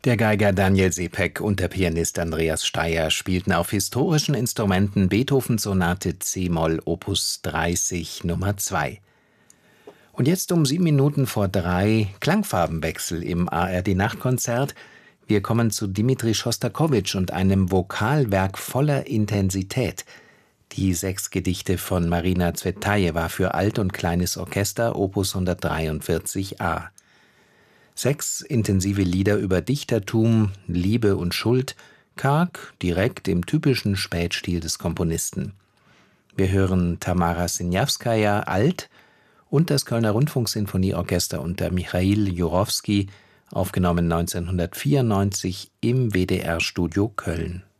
Der Geiger Daniel Sepek und der Pianist Andreas Steier spielten auf historischen Instrumenten Beethoven-Sonate c-Moll Opus 30 Nummer 2. Und jetzt um 7 Minuten vor 3 Klangfarbenwechsel im ARD-Nachtkonzert. Wir kommen zu Dmitri Schostakowitsch und einem Vokalwerk voller Intensität. Die 6 Gedichte von Marina Zvetajewa für Alt- und Kleines Orchester, Opus 143a. 6 intensive Lieder über Dichtertum, Liebe und Schuld, karg, direkt im typischen Spätstil des Komponisten. Wir hören Tamara Siniawskaja Alt und das Kölner Rundfunksinfonieorchester unter Michail Jurowski, aufgenommen 1994 im WDR-Studio Köln.